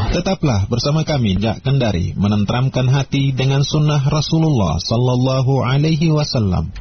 Tetaplah bersama kami Jak Kendari menenteramkan hati dengan sunnah Rasulullah Sallallahu Alaihi Wasallam.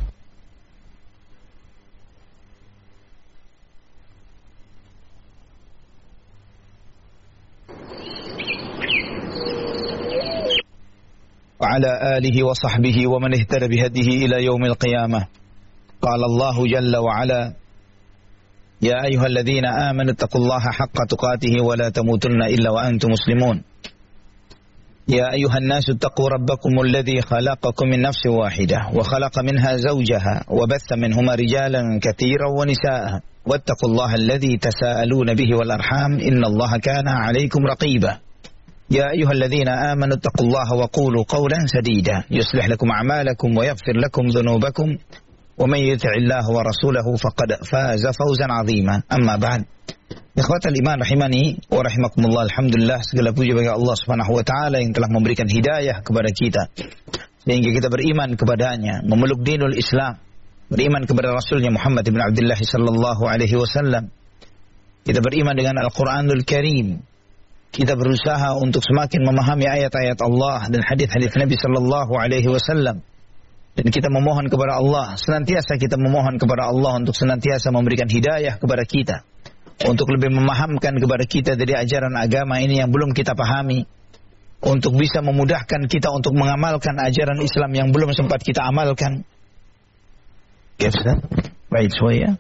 وعلى آله وصحبه ومن اهتدى بهديه إلى يوم القيامة. قال الله جل وعلا: يا أيها الذين آمنوا اتقوا الله حق تقاته ولا تموتن إلا وأنتم مسلمون. يا أيها الناس اتقوا ربكم الذي خلقكم من نفس واحدة وخلق منها زوجها وبث منهما رجالا كثيرا ونساء واتقوا الله الذي تساءلون به والأرحام إن الله كان عليكم رقيبا. يا أيها الذين آمنوا اتقوا الله وقولوا قولا سديدا يصلح لكم أعمالكم ويغفر لكم ذنوبكم ومن يطع الله ورسوله فقد فاز فوزا عظيما. أما بعد, ikhwatal iman rahimani wa rahimakumullah. Alhamdulillah, segala puji bagi Allah Subhanahu wa taala yang telah memberikan hidayah kepada kita sehingga kita beriman kepadanya, memeluk dinul Islam, beriman kepada Rasulnya Muhammad ibn Abdullah sallallahu alaihi wasallam. Kita beriman dengan Al-Qur'anul Karim. Kita berusaha untuk semakin memahami ayat-ayat Allah dan hadis-hadis Nabi sallallahu alaihi wasallam. Dan kita memohon kepada Allah, senantiasa kita memohon kepada Allah untuk senantiasa memberikan hidayah kepada kita, untuk lebih memahamkan kepada kita dari ajaran agama ini yang belum kita pahami, untuk bisa memudahkan kita untuk mengamalkan ajaran Islam yang belum sempat kita amalkan. Ya, Ustaz? Baik, ya.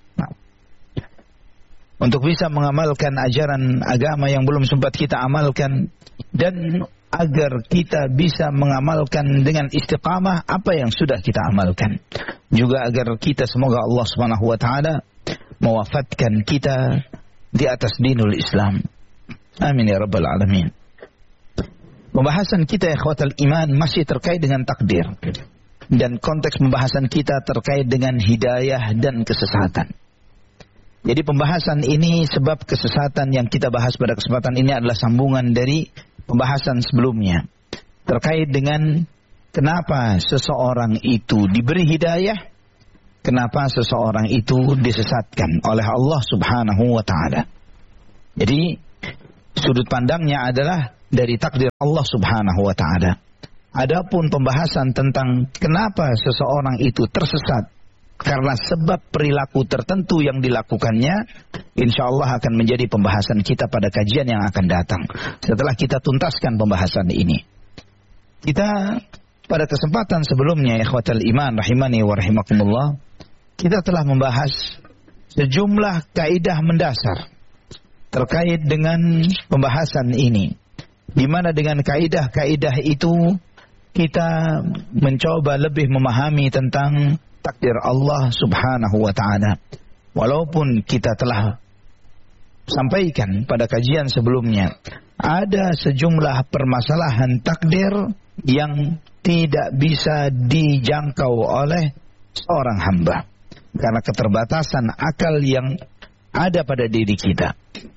Untuk bisa mengamalkan ajaran agama yang belum sempat kita amalkan, dan agar kita bisa mengamalkan dengan istiqamah apa yang sudah kita amalkan. Juga agar kita, semoga Allah Subhanahu wa taala mewafatkan kita di atas dinul Islam. Amin ya rabbal alamin. Pembahasan kita ikhwatal iman masih terkait dengan takdir, dan konteks pembahasan kita terkait dengan hidayah dan kesesatan. Jadi pembahasan ini, sebab kesesatan yang kita bahas pada kesempatan ini adalah sambungan dari pembahasan sebelumnya terkait dengan kenapa seseorang itu diberi hidayah, kenapa seseorang itu disesatkan oleh Allah Subhanahu wa taala. Jadi sudut pandangnya adalah dari takdir Allah Subhanahu wa taala. Adapun pembahasan tentang kenapa seseorang itu tersesat karena sebab perilaku tertentu yang dilakukannya, insya Allah akan menjadi pembahasan kita pada kajian yang akan datang setelah kita tuntaskan pembahasan ini. Kita pada kesempatan sebelumnya, ikhwatal iman rahimani wa rahimakumullah, kita telah membahas sejumlah kaidah mendasar terkait dengan pembahasan ini, di mana dengan kaidah-kaidah itu kita mencoba lebih memahami tentang takdir Allah Subhanahu wa taala. Walaupun kita telah sampaikan pada kajian sebelumnya, ada sejumlah permasalahan takdir yang tidak bisa dijangkau oleh seorang hamba karena keterbatasan akal yang ada pada diri kita.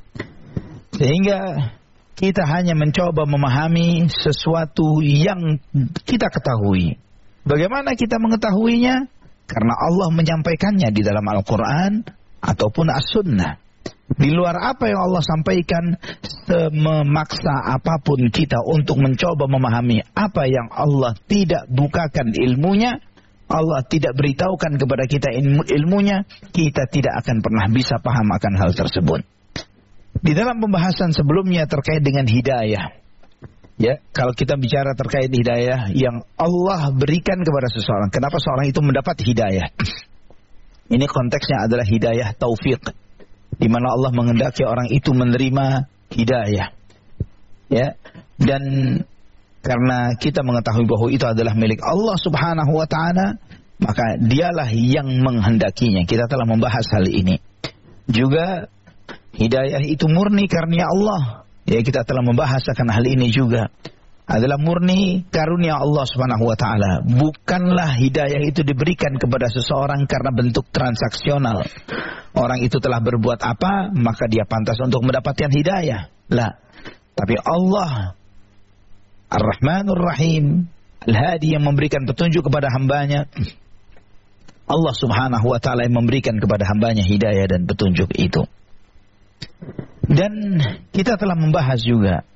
Sehingga kita hanya mencoba memahami sesuatu yang kita ketahui. Bagaimana kita mengetahuinya? Karena Allah menyampaikannya di dalam Al-Quran ataupun As-Sunnah. Di luar apa yang Allah sampaikan, sememaksa apapun kita untuk mencoba memahami apa yang Allah tidak bukakan ilmunya, Allah tidak beritahukan kepada kita ilmunya, kita tidak akan pernah bisa paham akan hal tersebut. Di dalam pembahasan sebelumnya terkait dengan hidayah, ya, kalau kita bicara terkait hidayah yang Allah berikan kepada seseorang, kenapa seorang itu mendapat hidayah? Ini konteksnya adalah hidayah taufik, di mana Allah menghendaki orang itu menerima hidayah. Ya, dan karena kita mengetahui bahwa itu adalah milik Allah Subhanahu wa taala, maka dialah yang menghendakinya. Kita telah membahas hal ini. Juga hidayah itu murni karunia Allah. Ya, kita telah membahas akan hal ini juga. Adalah murni karunia Allah Subhanahu wa taala. Bukanlah hidayah itu diberikan kepada seseorang karena bentuk transaksional. Orang itu telah berbuat apa, maka dia pantas untuk mendapatkan hidayah. Lah. Tapi Allah Ar-Rahmanur Rahim, Al-Hadi, yang memberikan petunjuk kepada hambanya. Allah Subhanahu wa taala yang memberikan kepada hambanya hidayah dan petunjuk itu. Dan kita telah membahas juga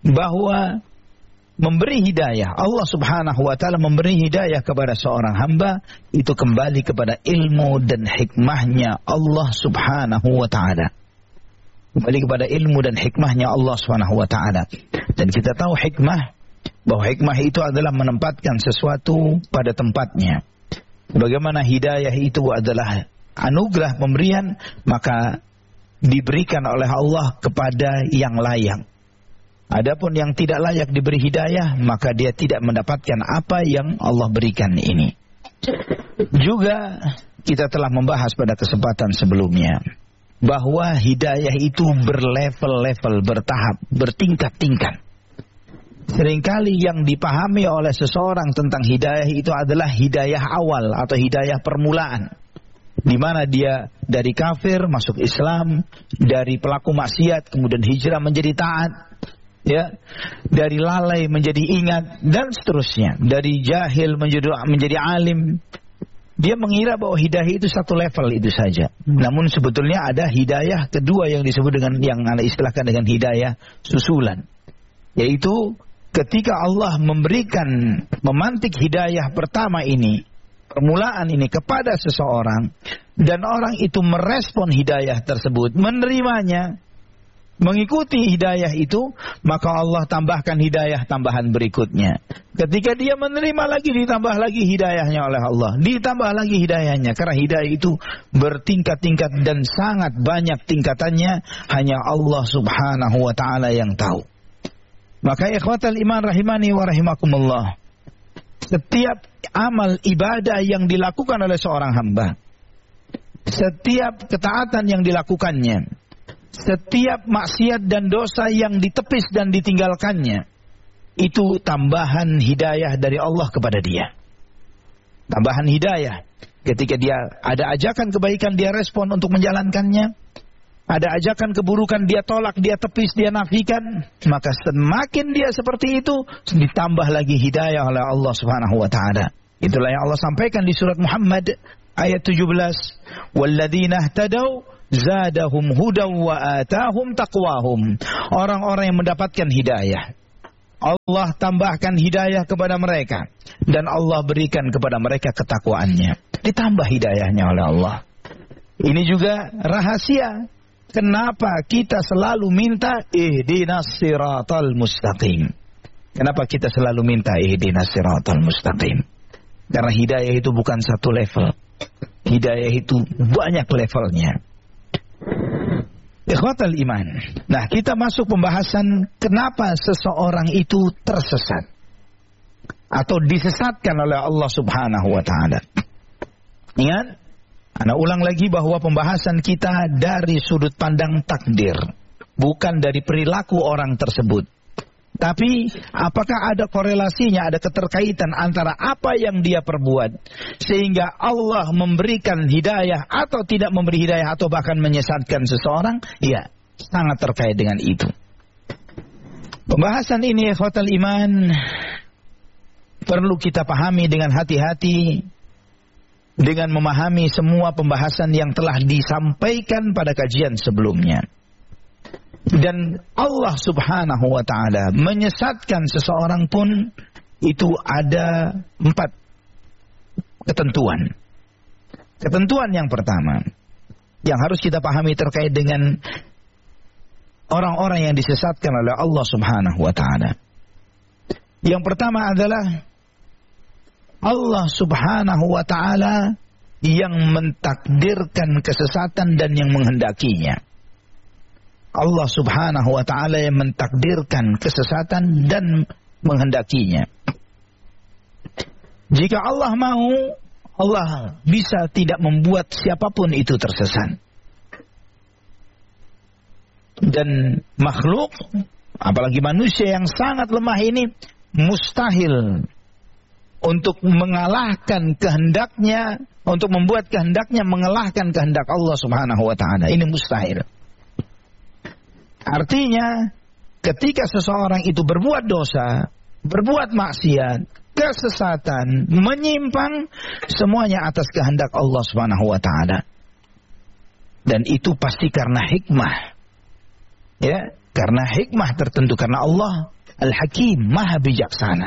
bahwa memberi hidayah, Allah subhanahu wa ta'ala memberi hidayah kepada seorang hamba, itu kembali kepada ilmu dan hikmahnya Allah subhanahu wa ta'ala. Kembali kepada ilmu dan hikmahnya Allah subhanahu wa ta'ala. Dan kita tahu hikmah, bahwa hikmah itu adalah menempatkan sesuatu pada tempatnya. Bagaimana hidayah itu adalah anugerah pemberian, maka diberikan oleh Allah kepada yang layak. Adapun yang tidak layak diberi hidayah, maka dia tidak mendapatkan apa yang Allah berikan ini. Juga kita telah membahas pada kesempatan sebelumnya bahwa hidayah itu berlevel-level, bertahap, bertingkat-tingkat. Seringkali yang dipahami oleh seseorang tentang hidayah itu adalah hidayah awal atau hidayah permulaan, di mana dia dari kafir masuk Islam, dari pelaku maksiat kemudian hijrah menjadi taat, ya, dari lalai menjadi ingat dan seterusnya, dari jahil menjadi alim. Dia mengira bahwa hidayah itu satu level itu saja. Namun sebetulnya ada hidayah kedua yang disebut dengan, yang Anda istilahkan dengan hidayah susulan, yaitu ketika Allah memantik hidayah pertama ini, permulaan ini kepada seseorang, dan orang itu merespon hidayah tersebut, menerimanya, mengikuti hidayah itu, maka Allah tambahkan hidayah tambahan berikutnya. Ketika dia menerima lagi, ditambah lagi hidayahnya oleh Allah, ditambah lagi hidayahnya, karena hidayah itu bertingkat-tingkat dan sangat banyak tingkatannya, hanya Allah subhanahu wa ta'ala yang tahu. Maka ikhwatal iman rahimani wa rahimakumullah, setiap amal ibadah yang dilakukan oleh seorang hamba, setiap ketaatan yang dilakukannya, setiap maksiat dan dosa yang ditepis dan ditinggalkannya, itu tambahan hidayah dari Allah kepada dia. Tambahan hidayah. Ketika dia ada ajakan kebaikan, dia respon untuk menjalankannya. Ada ajakan keburukan, dia tolak, dia tepis, dia nafikan. Maka semakin dia seperti itu, ditambah lagi hidayah oleh Allah subhanahu wa ta'ala. Itulah yang Allah sampaikan di surat Muhammad ayat 17. Walladzina ihtadaw zadahum hudaw wa atahum taqwahum. Orang-orang yang mendapatkan hidayah, Allah tambahkan hidayah kepada mereka, dan Allah berikan kepada mereka ketakwaannya. Ditambah hidayahnya oleh Allah. Ini juga rahasia kenapa kita selalu minta ihdinas siratal mustaqim. Kenapa kita selalu minta ihdinas siratal mustaqim? Karena hidayah itu bukan satu level. Hidayah itu banyak levelnya. Ikhwatal iman. Nah, kita masuk pembahasan kenapa seseorang itu tersesat atau disesatkan oleh Allah subhanahu wa ta'ala. Ingat, Ana ulang lagi bahwa pembahasan kita dari sudut pandang takdir, bukan dari perilaku orang tersebut. Tapi apakah ada korelasinya, ada keterkaitan antara apa yang dia perbuat sehingga Allah memberikan hidayah atau tidak memberi hidayah atau bahkan menyesatkan seseorang? Ya, sangat terkait dengan itu. Pembahasan ini, ikhwatal iman, perlu kita pahami dengan hati-hati, dengan memahami semua pembahasan yang telah disampaikan pada kajian sebelumnya. Dan Allah subhanahu wa ta'ala menyesatkan seseorang pun itu ada 4 ketentuan. Ketentuan yang pertama yang harus kita pahami terkait dengan orang-orang yang disesatkan oleh Allah subhanahu wa ta'ala. Yang pertama adalah Allah subhanahu wa ta'ala yang mentakdirkan kesesatan dan yang menghendakinya. Allah subhanahu wa ta'ala yang mentakdirkan kesesatan dan menghendakinya. Jika Allah mau, Allah bisa tidak membuat siapapun itu tersesat. Dan makhluk, apalagi manusia yang sangat lemah ini, mustahil untuk mengalahkan kehendaknya, untuk membuat kehendaknya mengalahkan kehendak Allah subhanahu wa ta'ala. Ini mustahil. Artinya, ketika seseorang itu berbuat dosa, berbuat maksiat, kesesatan, menyimpang, semuanya atas kehendak Allah subhanahu wa ta'ala. Dan itu pasti karena hikmah. Ya, karena hikmah tertentu. Karena Allah Al-Hakim, maha bijaksana.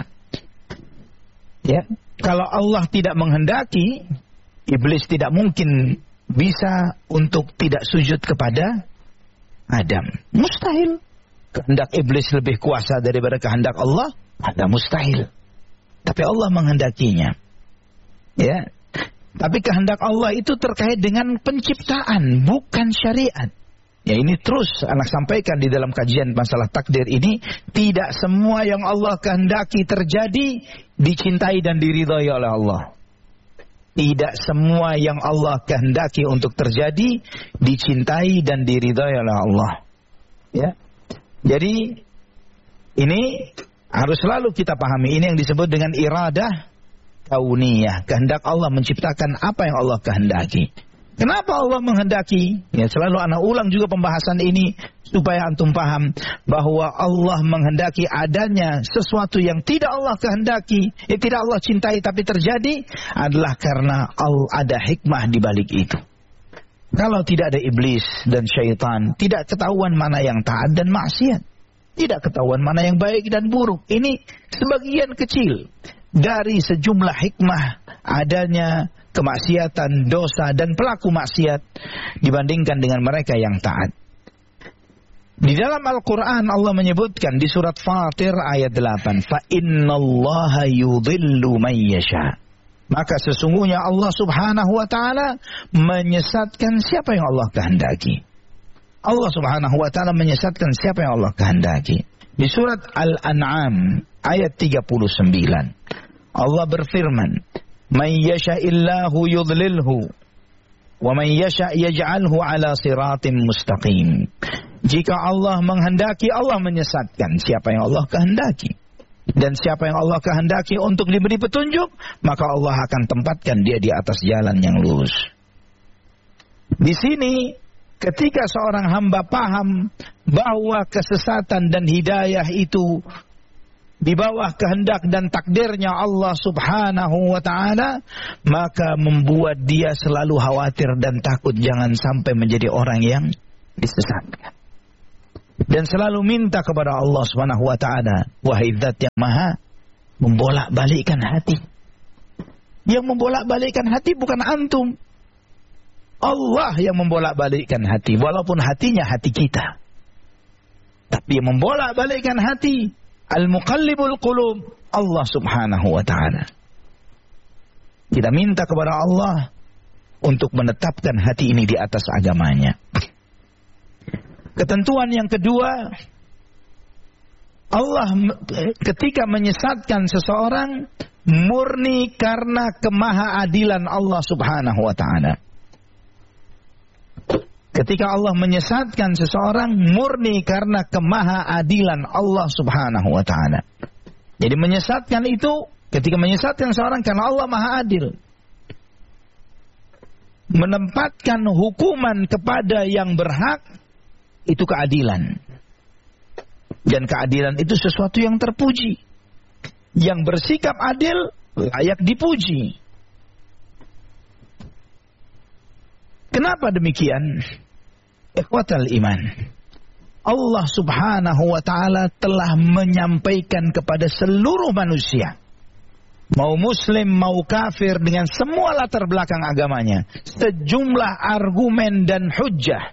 Ya, kalau Allah tidak menghendaki, iblis tidak mungkin bisa untuk tidak sujud kepada Adam. Mustahil. Kehendak iblis lebih kuasa daripada kehendak Allah, ada mustahil. Tapi Allah menghendakinya. Ya. Tapi kehendak Allah itu terkait dengan penciptaan, bukan syariat. Ya, ini terus anak sampaikan di dalam kajian masalah takdir ini, tidak semua yang Allah kehendaki terjadi dicintai dan diridhai oleh Allah. Tidak semua yang Allah kehendaki untuk terjadi dicintai dan diridhai oleh Allah. Ya. Jadi ini harus selalu kita pahami, ini yang disebut dengan iradah kauniyah, kehendak Allah menciptakan apa yang Allah kehendaki. Kenapa Allah menghendaki? Ya, selalu anak ulang juga pembahasan ini supaya antum paham bahwa Allah menghendaki adanya sesuatu yang tidak Allah kehendaki, tidak Allah cintai tapi terjadi adalah karena ada hikmah di balik itu. Kalau tidak ada iblis dan syaitan, tidak ketahuan mana yang taat dan maksiat. Tidak ketahuan mana yang baik dan buruk. Ini sebagian kecil dari sejumlah hikmah adanya kemaksiatan, dosa, dan pelaku maksiat dibandingkan dengan mereka yang taat. Di dalam Al-Quran Allah menyebutkan di surat Fatir ayat 8, فَإِنَّ اللَّهَ يُضِلُّ مَنْ يَشَاءُ. Maka sesungguhnya Allah subhanahu wa ta'ala menyesatkan siapa yang Allah kehendaki. Allah subhanahu wa ta'ala menyesatkan siapa yang Allah kehendaki. Di surat Al-An'am ayat 39 Allah berfirman, "Man yasha'illahu yudlilhu wa man yasha' yaj'alhu 'ala siratim mustaqim." Jika Allah menghendaki, Allah menyesatkan siapa yang Allah kehendaki. Dan siapa yang Allah kehendaki untuk diberi petunjuk, maka Allah akan tempatkan dia di atas jalan yang lurus. Di sini ketika seorang hamba paham bahwa kesesatan dan hidayah itu di bawah kehendak dan takdirnya Allah subhanahu wa ta'ala, maka membuat dia selalu khawatir dan takut jangan sampai menjadi orang yang disesatkan. Dan selalu minta kepada Allah subhanahu wa ta'ala, wahai zat yang maha membolak-balikkan hati. Yang membolak-balikkan hati bukan antum. Allah yang membolak-balikkan hati, walaupun hatinya hati kita. Tapi yang membolak-balikkan hati, Al-Muqallibul Qulub, Allah subhanahu wa ta'ala. Kita minta kepada Allah untuk menetapkan hati ini di atas agamanya. Ketentuan yang kedua, Allah ketika menyesatkan seseorang murni karena kemahaadilan Allah subhanahu wa ta'ala. Ketika Allah menyesatkan seseorang murni karena kemahaadilan Allah subhanahu wa ta'ala. Jadi menyesatkan itu, ketika menyesatkan seseorang karena Allah maha adil. Menempatkan hukuman kepada yang berhak, itu keadilan. Dan keadilan itu sesuatu yang terpuji. Yang bersikap adil, layak dipuji. Kenapa demikian? Ikhwatal iman, Allah subhanahu wa ta'ala telah menyampaikan kepada seluruh manusia, mau muslim, mau kafir, dengan semua latar belakang agamanya, sejumlah argumen dan hujjah,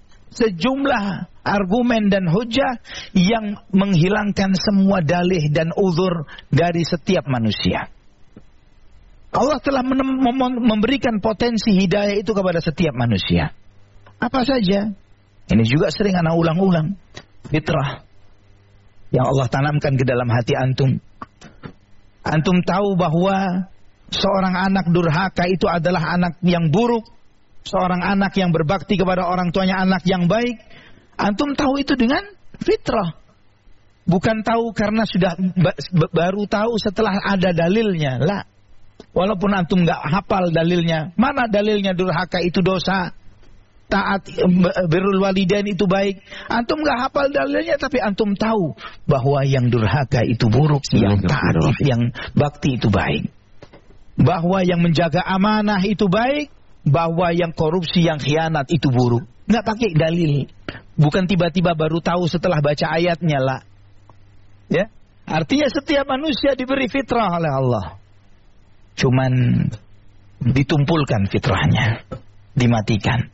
yang menghilangkan semua dalih dan uzur dari setiap manusia. Allah telah memberikan potensi hidayah itu kepada setiap manusia. Apa saja? Ini juga sering anak ulang-ulang. Fitrah yang Allah tanamkan ke dalam hati antum. Antum tahu bahwa seorang anak durhaka itu adalah anak yang buruk. Seorang anak yang berbakti kepada orang tuanya anak yang baik. Antum tahu itu dengan fitrah. Bukan tahu karena sudah baru tahu setelah ada dalilnya. Lah. Walaupun antum gak hafal dalilnya. Mana dalilnya durhaka itu dosa? Taat birrul walidain itu baik. Antum gak hafal dalilnya, tapi antum tahu bahwa yang durhaka itu buruk, yang taat, yang bakti itu baik. Bahwa yang menjaga amanah itu baik, bahwa yang korupsi, yang khianat itu buruk. Gak pakai dalil. Bukan tiba-tiba baru tahu setelah baca ayatnya lah. Ya. Artinya setiap manusia diberi fitrah oleh Allah. Cuman ditumpulkan fitrahnya, dimatikan.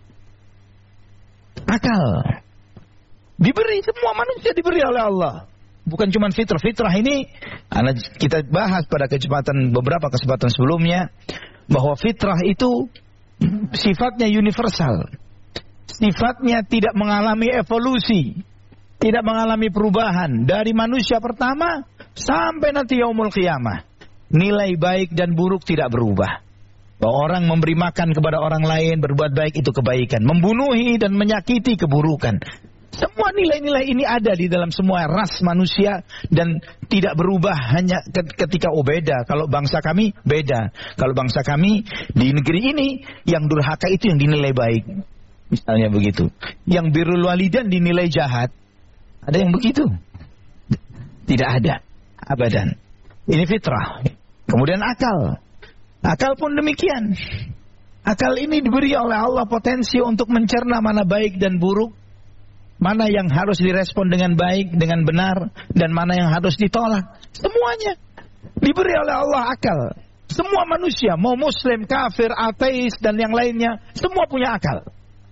Akal diberi, semua manusia diberi oleh Allah. Bukan cuma fitrah. Fitrah ini kita bahas pada beberapa kesempatan sebelumnya, bahwa fitrah itu sifatnya universal. Sifatnya tidak mengalami evolusi, tidak mengalami perubahan dari manusia pertama sampai nanti yaumul qiyamah. Nilai baik dan buruk tidak berubah. Bahwa orang memberi makan kepada orang lain, berbuat baik itu kebaikan. Membunuhi dan menyakiti keburukan. Semua nilai-nilai ini ada di dalam semua ras manusia dan tidak berubah hanya ketika beda. Kalau bangsa kami beda. Kalau bangsa kami di negeri ini yang durhaka itu yang dinilai baik. Misalnya begitu. Yang birrul walidan dinilai jahat. Ada yang begitu? Tidak ada. Abadan. Ini fitrah. Kemudian akal. Akal pun demikian. Akal ini diberi oleh Allah potensi untuk mencerna mana baik dan buruk, mana yang harus direspon dengan baik, dengan benar, dan mana yang harus ditolak. Semuanya diberi oleh Allah akal. Semua manusia, mau muslim, kafir, ateis, dan yang lainnya, semua punya akal.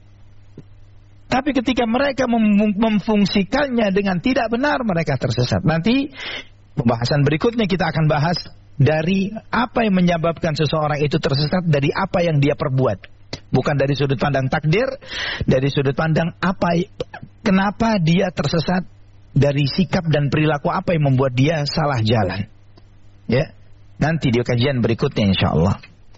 Tapi ketika mereka memfungsikannya dengan tidak benar, mereka tersesat. Nanti pembahasan berikutnya kita akan bahas dari apa yang menyebabkan seseorang itu tersesat, dari apa yang dia perbuat. Bukan dari sudut pandang takdir, dari sudut pandang kenapa dia tersesat, dari sikap dan perilaku apa yang membuat dia salah jalan. Ya, nanti di kajian berikutnya insyaallah.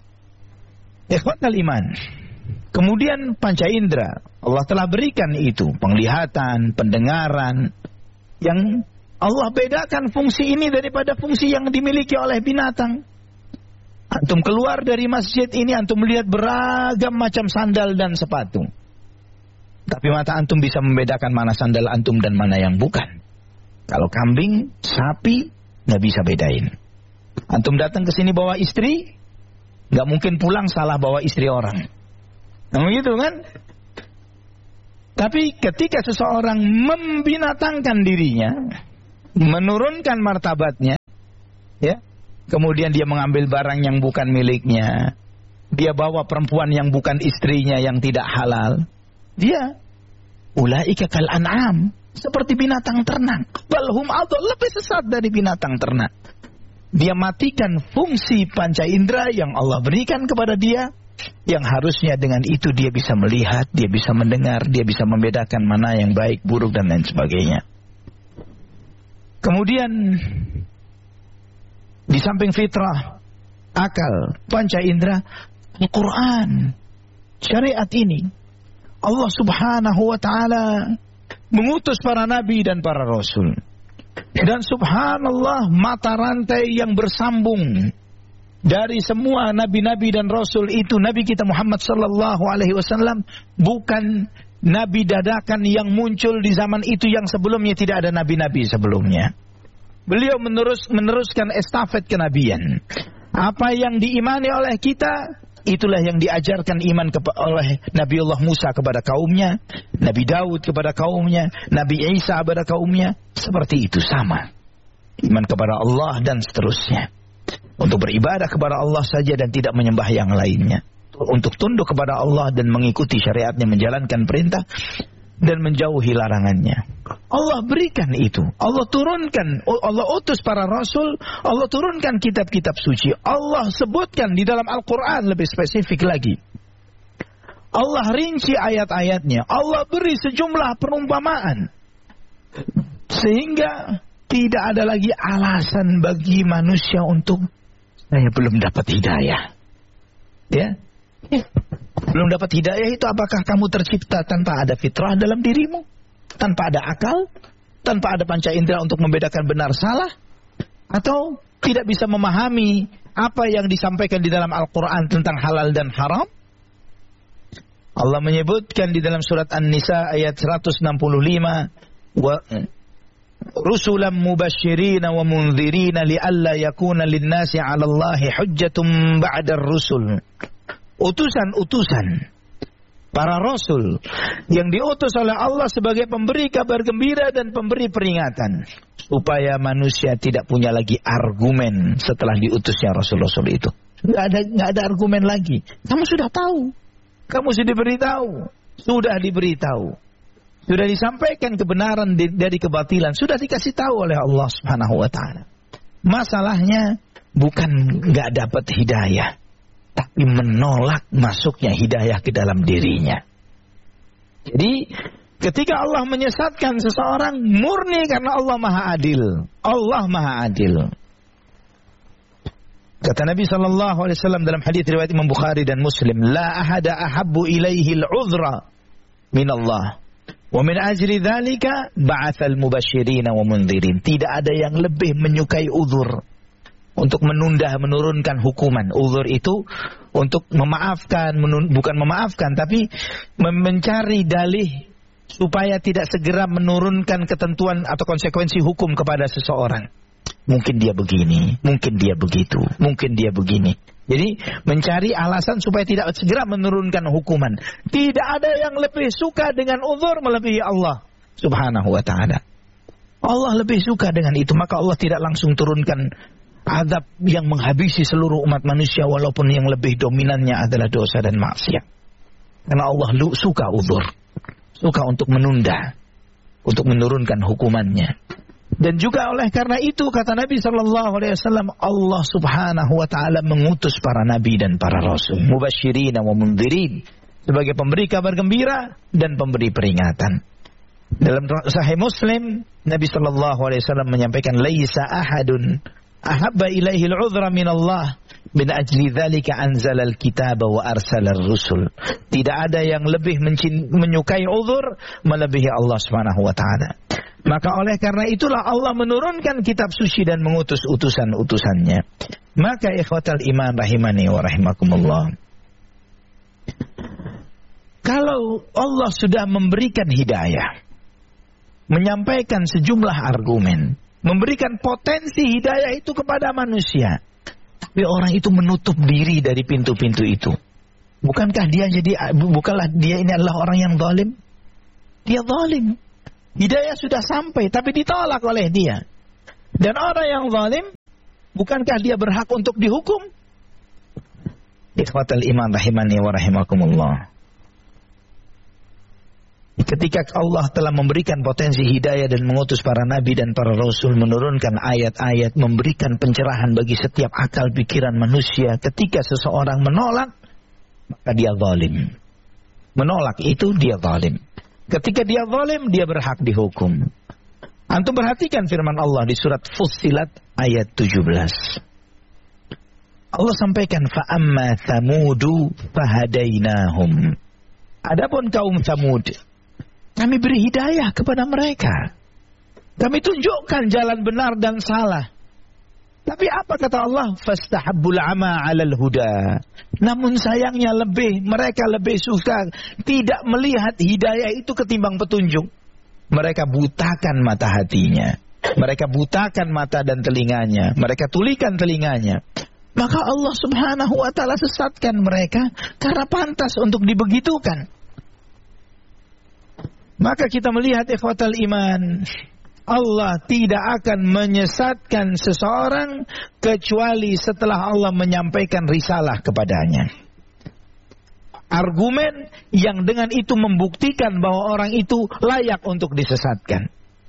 Ikhwatal iman. Kemudian panca indera, Allah telah berikan itu, penglihatan, pendengaran, yang Allah bedakan fungsi ini daripada fungsi yang dimiliki oleh binatang. Antum keluar dari masjid ini, antum melihat beragam macam sandal dan sepatu. Tapi mata antum bisa membedakan mana sandal antum dan mana yang bukan. Kalau kambing, sapi, nggak bisa bedain. Antum datang ke sini bawa istri, nggak mungkin pulang salah bawa istri orang. Nah begitu kan? Tapi ketika seseorang membinatangkan dirinya, menurunkan martabatnya, ya, kemudian dia mengambil barang yang bukan miliknya, dia bawa perempuan yang bukan istrinya yang tidak halal, dia ulaika kal an'am, seperti binatang ternak, balhum adall, lebih sesat dari binatang ternak. Dia matikan fungsi panca indera yang Allah berikan kepada dia, yang harusnya dengan itu dia bisa melihat, dia bisa mendengar, dia bisa membedakan mana yang baik, buruk, dan lain sebagainya. Kemudian di samping fitrah, akal, panca indera, Al-Quran, syariat ini, Allah subhanahu wa ta'ala mengutus para nabi dan para rasul. Dan subhanallah, mata rantai yang bersambung dari semua nabi-nabi dan rasul itu, Nabi kita Muhammad sallallahu alaihi wasallam bukan nabi dadakan yang muncul di zaman itu yang sebelumnya tidak ada nabi-nabi sebelumnya. Beliau meneruskan estafet kenabian. Apa yang diimani oleh kita, itulah yang diajarkan iman oleh Nabiullah Musa kepada kaumnya, Nabi Daud kepada kaumnya, Nabi Isa kepada kaumnya. Seperti itu sama. Iman kepada Allah dan seterusnya. Untuk beribadah kepada Allah saja dan tidak menyembah yang lainnya. Untuk tunduk kepada Allah dan mengikuti syariatnya, menjalankan perintah dan menjauhi larangannya. Allah berikan itu. Allah turunkan, Allah utus para rasul, Allah turunkan kitab-kitab suci. Allah sebutkan di dalam Al-Quran lebih spesifik lagi. Allah rinci ayat-ayatnya. Allah beri sejumlah perumpamaan. Sehingga tidak ada lagi alasan bagi manusia untuk saya belum dapat hidayah. Ya? Belum dapat hidayah itu apakah kamu tercipta tanpa ada fitrah dalam dirimu? Tanpa ada akal? Tanpa ada panca indera untuk membedakan benar salah? Atau tidak bisa memahami apa yang disampaikan di dalam Al-Quran tentang halal dan haram? Allah menyebutkan di dalam surat An-Nisa ayat 165, rusulan mubashirina wa munzirina li'alla yakuna linnasi 'ala Allahi hujjatun ba'da ar-rusul. Utusan-utusan para rasul yang diutus oleh Allah sebagai pemberi kabar gembira dan pemberi peringatan, supaya manusia tidak punya lagi argumen setelah diutusnya rasul-rasul itu. Nggak ada argumen lagi. Kamu sudah tahu, kamu sudah diberitahu, sudah disampaikan kebenaran dari kebatilan, sudah dikasih tahu oleh Allah Subhanahu wa taala. Masalahnya bukan nggak dapat hidayah, tapi menolak masuknya hidayah ke dalam dirinya. Jadi ketika Allah menyesatkan seseorang, murni karena Allah Maha Adil. Allah Maha Adil. Kata Nabi SAW dalam hadis riwayat Imam Bukhari dan Muslim, la ahada ahabbu ilaihi al-udhra min Allah. Wa min ajri dzalika ba'atsal mubasysyirin wa mundhirin. Tidak ada yang lebih menyukai uzur untuk menunda, menurunkan hukuman. Uzur itu untuk memaafkan, bukan memaafkan, tapi mencari dalih supaya tidak segera menurunkan ketentuan atau konsekuensi hukum kepada seseorang. Mungkin dia begini, mungkin dia begitu, mungkin dia begini. Jadi mencari alasan supaya tidak segera menurunkan hukuman. Tidak ada yang lebih suka dengan uzur melebihi Allah Subhanahu wa ta'ala. Allah lebih suka dengan itu, maka Allah tidak langsung turunkan azab yang menghabisi seluruh umat manusia, walaupun yang lebih dominannya adalah dosa dan maksiat. Karena Allah suka uzur, suka untuk menunda, untuk menurunkan hukumannya. Dan juga oleh karena itu kata Nabi SAW, Allah Subhanahu wa ta'ala mengutus para nabi dan para rasul, mubasysyirin wa mundhirin, sebagai pemberi kabar gembira dan pemberi peringatan. Dalam Sahih Muslim, Nabi SAW menyampaikan, laisa ahadun ahabba ilaihi al-udhra min Allah min ajli dzalika anzala al-kitaba wa arsala ar-rusul. Tidak ada yang lebih menyukai uzur melebihi Allah Subhanahu wa taala. Maka oleh karena itulah Allah menurunkan kitab suci dan mengutus utusan-utusannya. Maka ikhwatal iman rahimani wa rahimakumullah, kalau Allah sudah memberikan hidayah, menyampaikan sejumlah argumen, memberikan potensi hidayah itu kepada manusia, tapi orang itu menutup diri dari pintu-pintu itu, bukankah dia ini adalah orang yang zalim? Dia zalim. Hidayah sudah sampai tapi ditolak oleh dia. Dan orang yang zalim, bukankah dia berhak untuk dihukum? Ikhwatal iman rahimani wa rahimakumullah. Ketika Allah telah memberikan potensi hidayah dan mengutus para nabi dan para rasul, menurunkan ayat-ayat, memberikan pencerahan bagi setiap akal pikiran manusia, ketika seseorang menolak, maka dia zalim. Menolak itu dia zalim. Ketika dia zalim, dia berhak dihukum. Antum perhatikan firman Allah di surat Fussilat ayat 17. Allah sampaikan, fa'amma thamudu fahadainahum. Adapun kaum Thamud, kami beri hidayah kepada mereka. Kami tunjukkan jalan benar dan salah. Tapi apa kata Allah? Fastahabbul ama 'alal huda. Namun sayangnya mereka lebih suka tidak melihat hidayah itu ketimbang petunjuk. Mereka butakan mata hatinya. Mereka butakan mata dan telinganya. Mereka tulikan telinganya. Maka Allah Subhanahu wa ta'ala sesatkan mereka karena pantas untuk dibegitukan. Maka kita melihat ikhwatal iman, Allah tidak akan menyesatkan seseorang kecuali setelah Allah menyampaikan risalah kepadanya. Argumen yang dengan itu membuktikan bahwa orang itu layak untuk disesatkan.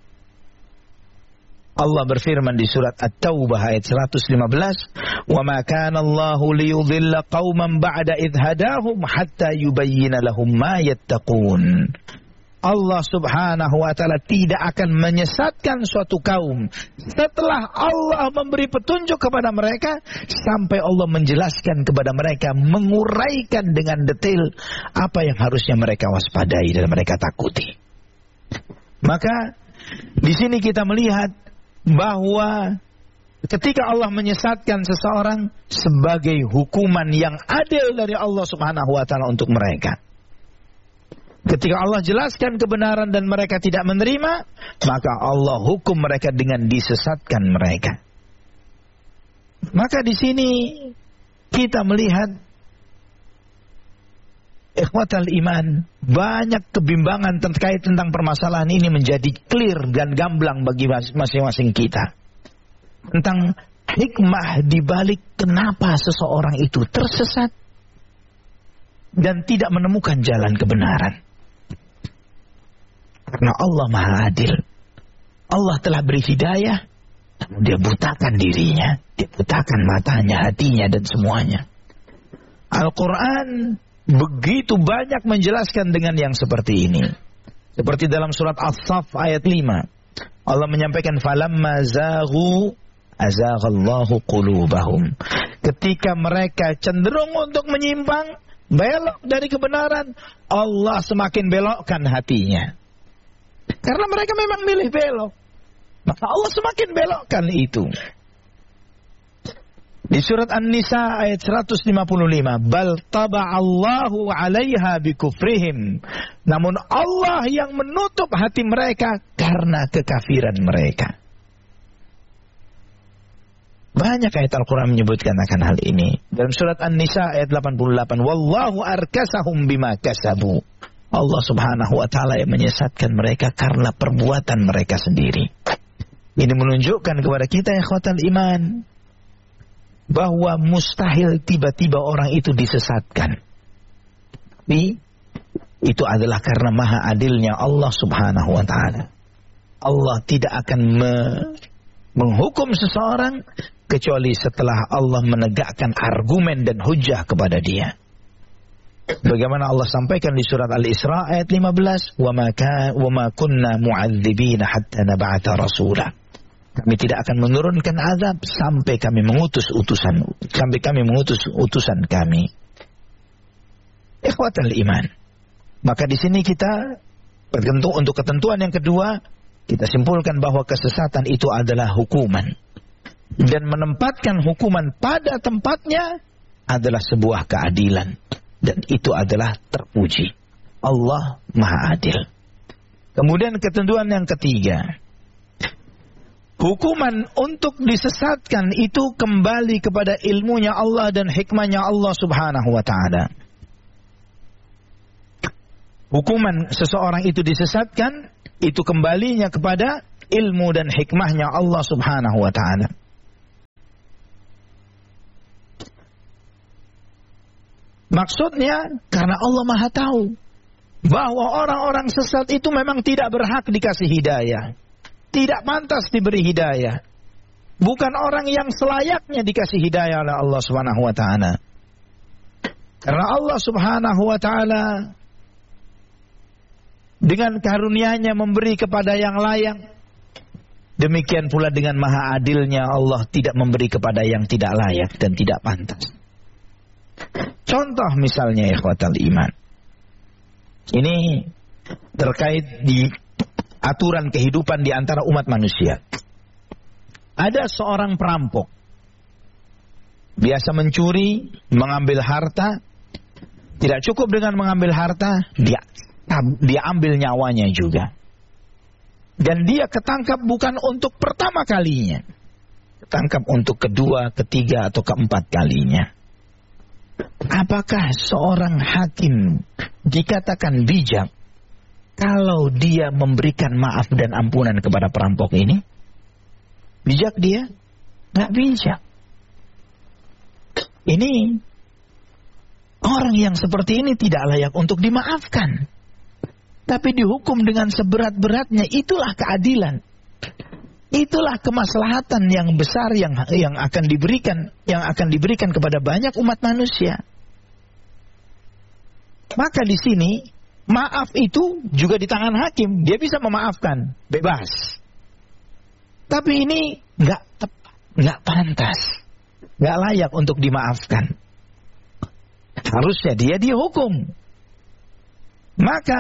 Allah berfirman di surat At-Taubah ayat 115, "Wa ma kana Allahu liyudhilla qauman ba'da idh hadahum hatta yubayyana lahum ma yattaqun." Allah Subhanahu wa ta'ala tidak akan menyesatkan suatu kaum setelah Allah memberi petunjuk kepada mereka, sampai Allah menjelaskan kepada mereka, menguraikan dengan detail apa yang harusnya mereka waspadai dan mereka takuti. Maka di sini kita melihat bahwa ketika Allah menyesatkan seseorang sebagai hukuman yang adil dari Allah Subhanahu wa ta'ala untuk mereka. Ketika Allah jelaskan kebenaran dan mereka tidak menerima, maka Allah hukum mereka dengan disesatkan mereka. Maka di sini kita melihat ikhwatal iman, banyak kebimbangan terkait tentang permasalahan ini menjadi clear dan gamblang bagi masing-masing kita. Tentang hikmah dibalik kenapa seseorang itu tersesat dan tidak menemukan jalan kebenaran. Karena Allah Maha Adil. Allah telah beri hidayah, namun Dia butakan dirinya, Dia butakan matanya, hatinya, dan semuanya. Al-Quran begitu banyak menjelaskan dengan yang seperti ini. Seperti dalam surat As-Saff ayat 5. Allah menyampaikan, falamma zaghu azaghallahu qulubahum. Ketika mereka cenderung untuk menyimpang, belok dari kebenaran, Allah semakin belokkan hatinya. Karena mereka memang milih belok, maka Allah semakin belokkan itu. Di surat An-Nisa ayat 155, bal taba'allahu 'alaiha bikufrihim. Namun Allah yang menutup hati mereka karena kekafiran mereka. Banyak ayat Al-Quran menyebutkan akan hal ini. Dalam surat An-Nisa ayat 88, wallahu arkasahum bima kasabu. Allah Subhanahu wa taala yang menyesatkan mereka karena perbuatan mereka sendiri. Ini menunjukkan kepada kita ikhwatal iman bahwa mustahil tiba-tiba orang itu disesatkan. Tapi itu adalah karena maha adilnya Allah Subhanahu wa taala. Allah tidak akan menghukum seseorang kecuali setelah Allah menegakkan argumen dan hujah kepada dia. Bagaimana Allah sampaikan di surat Al-Isra ayat 15, wa ma kunna mu'adzibina hatta nab'atha rasula. Kami tidak akan menurunkan azab sampai kami mengutus utusan kami. Ikhwatal iman. Maka di sini kita untuk ketentuan yang kedua, kita simpulkan bahwa kesesatan itu adalah hukuman. Dan menempatkan hukuman pada tempatnya adalah sebuah keadilan. Dan itu adalah terpuji. Allah Maha Adil. Kemudian ketentuan yang ketiga. Hukuman untuk disesatkan itu kembali kepada ilmunya Allah dan hikmahnya Allah Subhanahu wa ta'ala. Hukuman seseorang itu disesatkan, itu kembalinya kepada ilmu dan hikmahnya Allah Subhanahu wa ta'ala. Maksudnya karena Allah Maha tahu bahwa orang-orang sesat itu memang tidak berhak dikasih hidayah, tidak pantas diberi hidayah, bukan orang yang selayaknya dikasih hidayah oleh Allah Subhanahu wa taala. Karena Allah Subhanahu wa taala dengan karunia-Nya memberi kepada yang layak, demikian pula dengan maha adilnya Allah tidak memberi kepada yang tidak layak dan tidak pantas. Contoh misalnya ikhwatal iman. Ini terkait di aturan kehidupan di antara umat manusia. Ada seorang perampok. Biasa mencuri, mengambil harta. Tidak cukup dengan mengambil harta, dia ambil nyawanya juga. Dan dia ketangkap bukan untuk pertama kalinya. Ketangkap untuk kedua, ketiga, atau keempat kalinya. Apakah seorang hakim dikatakan bijak kalau dia memberikan maaf dan ampunan kepada perampok ini? Bijak dia? Nggak bijak. Ini orang yang seperti ini tidak layak untuk dimaafkan. Tapi dihukum dengan seberat-beratnya. Itulah keadilan. Itulah kemaslahatan yang besar yang akan diberikan kepada banyak umat manusia. Maka di sini maaf itu juga di tangan hakim, dia bisa memaafkan, bebas. Tapi ini nggak tepat, nggak pantas, nggak layak untuk dimaafkan. Harusnya dia dihukum. Maka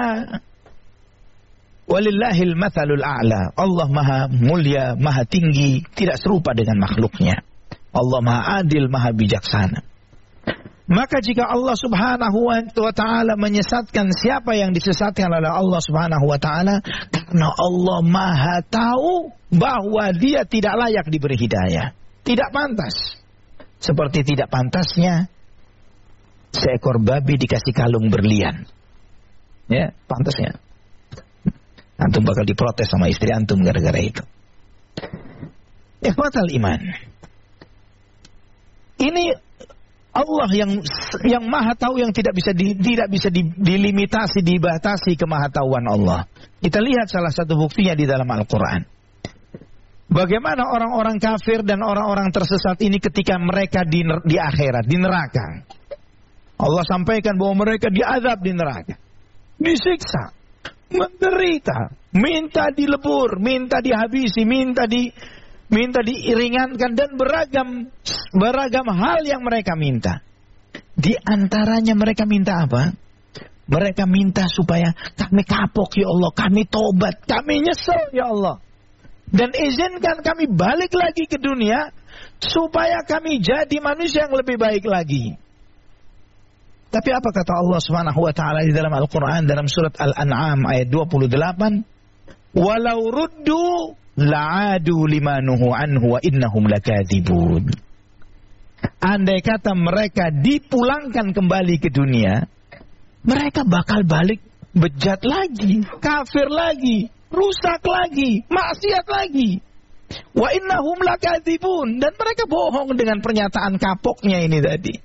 walillahil mathalul a'la. Allah maha mulia, maha tinggi, tidak serupa dengan makhluknya. Allah maha adil, maha bijaksana. Maka jika Allah Subhanahu wa ta'ala menyesatkan, siapa yang disesatkan oleh Allah Subhanahu wa ta'ala? Karena Allah maha tahu bahwa dia tidak layak diberi hidayah. Tidak pantas. Seperti tidak pantasnya seekor babi dikasih kalung berlian. Ya, pantasnya. Antum bakal diprotes sama istri antum gara-gara itu. Ikhwatal iman. Ini Allah yang maha tahu, yang tidak bisa dilimitasi, dibatasi kemahatauan Allah. Kita lihat salah satu buktinya di dalam Al-Quran. Bagaimana orang-orang kafir dan orang-orang tersesat ini ketika mereka di akhirat, di neraka. Allah sampaikan bahwa mereka diazab di neraka. Disiksa, menderita, minta dilebur, minta dihabisi, minta diringankan, dan beragam hal yang mereka minta. Di antaranya mereka minta apa? Mereka minta supaya kami kapok ya Allah, kami tobat, kami nyesel ya Allah. Dan izinkan kami balik lagi ke dunia supaya kami jadi manusia yang lebih baik lagi. Tapi apa kata Allah Subhanahu wa taala di dalam Al-Qur'an dalam surat Al-An'am ayat 28? Walau ruddu la'adu limanuhu anhu wa innahum lakadzibun. Andai kata mereka dipulangkan kembali ke dunia, mereka bakal balik bejat lagi, kafir lagi, rusak lagi, maksiat lagi. Wa innahum lakadzibun, dan mereka bohong dengan pernyataan kapoknya ini tadi.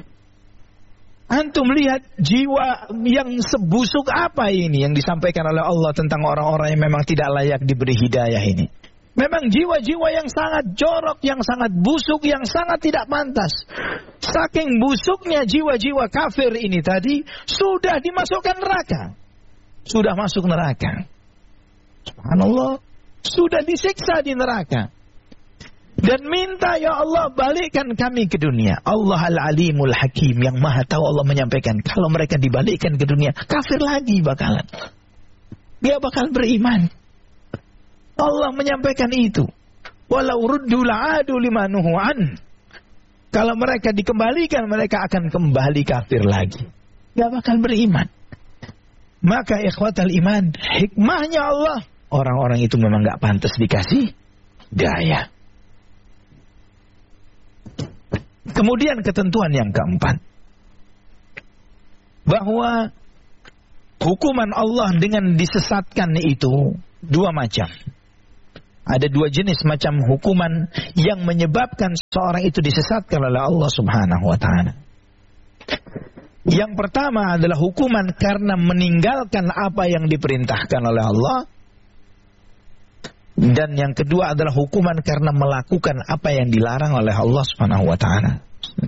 Antum lihat jiwa yang sebusuk apa ini yang disampaikan oleh Allah tentang orang-orang yang memang tidak layak diberi hidayah ini. Memang jiwa-jiwa yang sangat jorok, yang sangat busuk, yang sangat tidak pantas. Saking busuknya jiwa-jiwa kafir ini tadi, sudah dimasukkan neraka. Sudah masuk neraka. Subhanallah, sudah disiksa di neraka. Dan minta, ya Allah balikkan kami ke dunia. Allah Al-Alimul Hakim, yang maha tahu. Allah menyampaikan, kalau mereka dibalikkan ke dunia, kafir lagi bakalan. Dia bakal beriman. Allah menyampaikan itu. Walau ruddu la'adu limanuhu an. Kalau mereka dikembalikan, mereka akan kembali kafir lagi. Dia bakal beriman. Maka ikhwatal iman, hikmahnya Allah, orang-orang itu memang gak pantas dikasih daya. Kemudian ketentuan yang keempat, bahwa hukuman Allah dengan disesatkan itu dua macam. Ada dua jenis macam hukuman yang menyebabkan seorang itu disesatkan oleh Allah Subhanahu wa taala. Yang pertama adalah hukuman karena meninggalkan apa yang diperintahkan oleh Allah. Dan yang kedua adalah hukuman karena melakukan apa yang dilarang oleh Allah Subhanahu wa taala.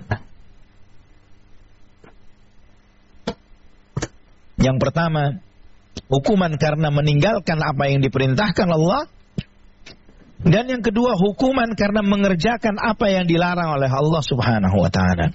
Yang pertama, hukuman karena meninggalkan apa yang diperintahkan Allah. Dan yang kedua, hukuman karena mengerjakan apa yang dilarang oleh Allah Subhanahu wa taala.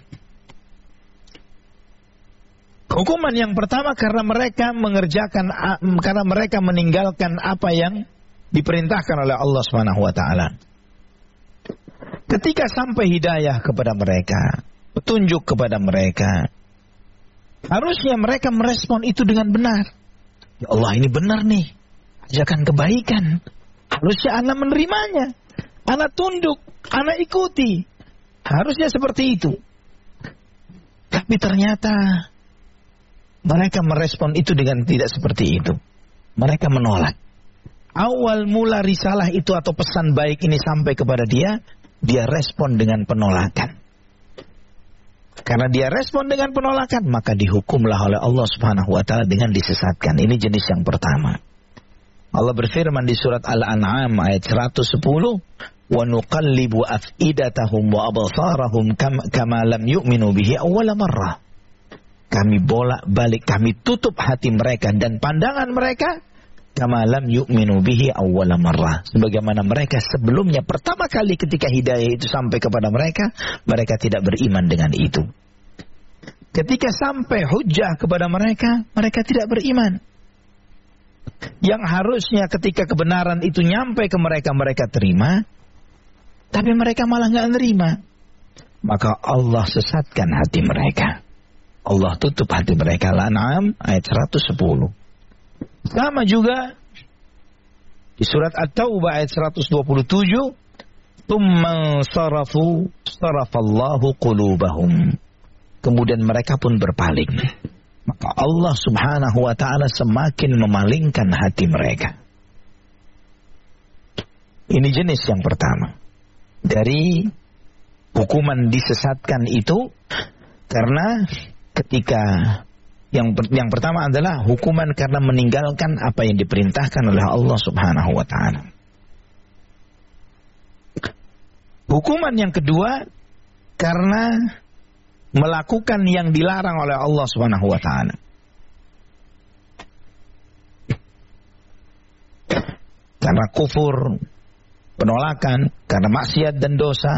Hukuman yang pertama karena mereka meninggalkan apa yang diperintahkan oleh Allah Subhanahu wa taala. Ketika sampai hidayah kepada mereka, petunjuk kepada mereka, harusnya mereka merespon itu dengan benar. Ya Allah, ini benar nih, ajakan kebaikan. Harusnya anak menerimanya, anak tunduk, anak ikuti. Harusnya seperti itu. Tapi ternyata mereka merespon itu dengan tidak seperti itu. Mereka menolak. Awal mula risalah itu atau pesan baik ini sampai kepada dia respon dengan penolakan. Karena dia respon dengan penolakan, maka dihukumlah oleh Allah Subhanahu wa taala dengan disesatkan. Ini jenis yang pertama. Allah berfirman di surat Al-An'am ayat 110, "Wa nuqallibu af'idatahum wa absarahum kama lam yu'minu bihi awwala marrah." Kami bolak-balik, kami tutup hati mereka dan pandangan mereka kama lam yu'minu bihi awwala marrah. Sebagaimana mereka sebelumnya pertama kali ketika hidayah itu sampai kepada mereka, mereka tidak beriman dengan itu. Ketika sampai hujjah kepada mereka, mereka tidak beriman. Yang harusnya ketika kebenaran itu nyampe ke mereka, mereka terima, tapi mereka malah nggak nerima. Maka Allah sesatkan hati mereka. Allah tutup hati mereka. Al-An'am ayat 110. Sama juga di surat At-Taubah ayat 127, "Tsumman sarafallahu qulubahum." kemudian mereka pun berpaling. Maka Allah subhanahu wa ta'ala semakin memalingkan hati mereka. Ini jenis yang pertama. Dari hukuman disesatkan itu, karena ketika yang pertama adalah hukuman karena meninggalkan apa yang diperintahkan oleh Allah subhanahu wa ta'ala. Hukuman yang kedua karena melakukan yang dilarang oleh Allah subhanahu wa ta'ala. Karena kufur, penolakan, karena maksiat dan dosa,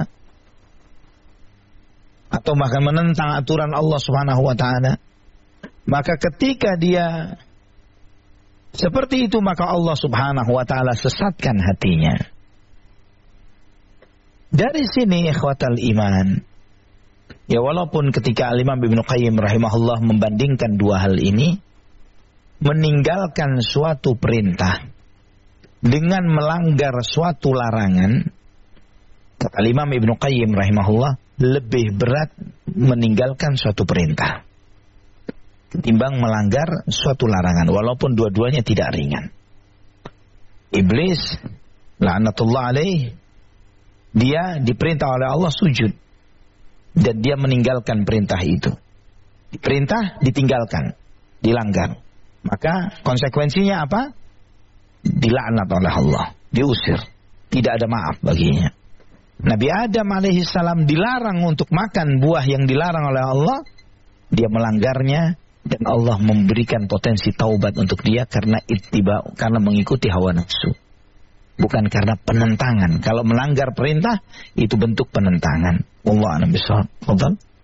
atau bahkan menentang aturan Allah subhanahu wa ta'ala. Maka ketika dia seperti itu, maka Allah subhanahu wa ta'ala sesatkan hatinya. Dari sini ikhwatal iman, ya walaupun ketika Al-Imam Ibnu Qayyim rahimahullah membandingkan dua hal ini, meninggalkan suatu perintah dengan melanggar suatu larangan, kata Al-Imam Ibnu Qayyim rahimahullah, lebih berat meninggalkan suatu perintah ketimbang melanggar suatu larangan, walaupun dua-duanya tidak ringan. Iblis la'natullah alaih, dia diperintah oleh Allah sujud dan dia meninggalkan perintah itu. Perintah ditinggalkan, dilanggar, maka konsekuensinya apa? Dilaknat oleh Allah, diusir, tidak ada maaf baginya. Nabi Adam alaihissalam dilarang untuk makan buah yang dilarang oleh Allah, dia melanggarnya dan Allah memberikan potensi taubat untuk dia karena ittiba, karena mengikuti hawa nafsu, bukan karena penentangan. Kalau melanggar perintah itu bentuk penentangan. Wallahu a'lam bishawab.